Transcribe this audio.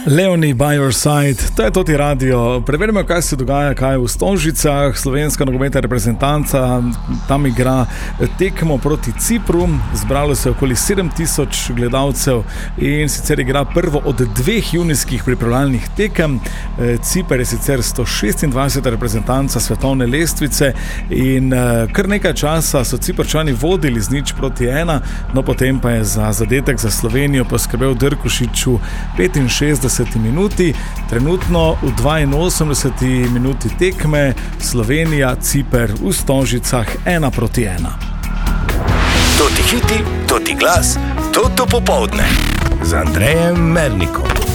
Leonie by your side, to je Toti radio. Preverimo, kaj se dogaja, kaj v Stožicah. Slovenska nogometna reprezentanca tam igra tekmo proti Cipru. Zbralo se okoli 7000 gledalcev in sicer igra prvo od 2 junijskih pripravljalnih tekem. Ciper je sicer 126. reprezentanca svetovne lestvice in kar nekaj časa so Ciprčani vodili z 0-1, no potem pa je za zadetek za Slovenijo poskrbel Drkušič v 65 minuti. Trenutno v 82 minuti tekme Slovenija, Ciper v Stožicah 1-1. Toti hiti, toti glas, toto popoldne z Andrejem Mernikom.